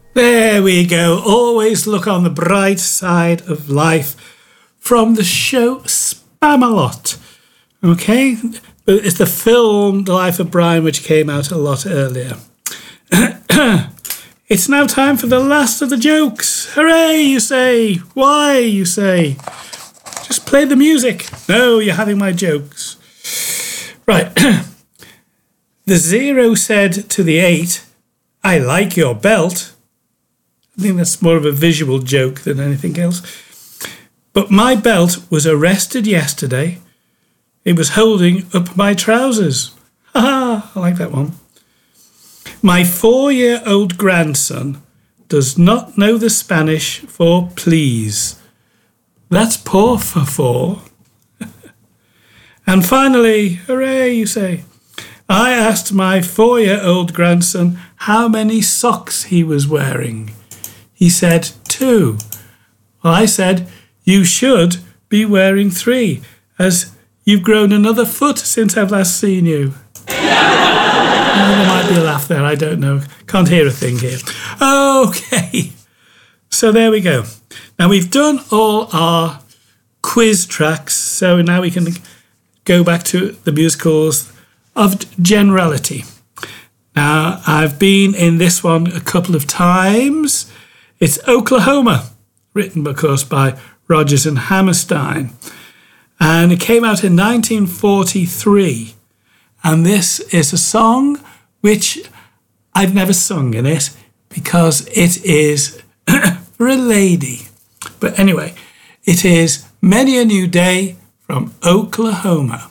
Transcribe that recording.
There we go. Always look on the bright side of life from the show Spamalot. Okay? It's the film The Life of Brian, which came out a lot earlier. It's now time for the last of the jokes. Hooray, you say. Why, you say. Just play the music. No, you're having my jokes. Right. The 0 said to the 8, I like your belt. I think that's more of a visual joke than anything else. But my belt was arrested yesterday. It was holding up my trousers. Ha ha, I like that one. My 4-year-old grandson does not know the Spanish for please. That's por favor. And finally, hooray, you say, I asked my 4-year-old grandson how many socks he was wearing. He said 2. Well, I said, you should be wearing 3, as you've grown another foot since I've last seen you. There might be a laugh there, I don't know. Can't hear a thing here. Okay, so there we go. Now we've done all our quiz tracks, so now we can go back to the musicals of generality. Now, I've been in this one a couple of times. It's Oklahoma, written, of course, by Rodgers and Hammerstein. And it came out in 1943. And this is a song which I've never sung in it because it is for a lady. But anyway, it is Many a New Day from Oklahoma.